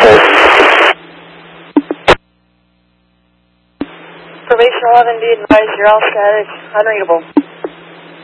Probation 11, be advised, you're all static, unreadable.